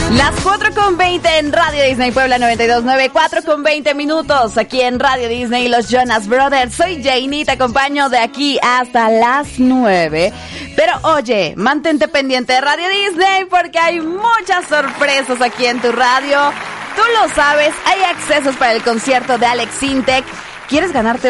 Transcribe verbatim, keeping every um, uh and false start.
Las cuatro con veinte en Radio Disney Puebla noventa y dos punto nueve, cuatro con veinte minutos aquí en Radio Disney los Jonas Brothers. Soy Janie, te acompaño de aquí hasta las nueve. Pero oye, mantente pendiente de Radio Disney porque hay muchas sorpresas aquí en tu radio. Tú lo sabes, hay accesos para el concierto de Alex Sintek. ¿Quieres ganarte